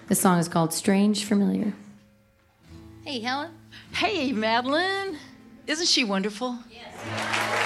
This song is called Strange Familiar. Hey, Helen. Hey, Madeline. Isn't she wonderful? Yes.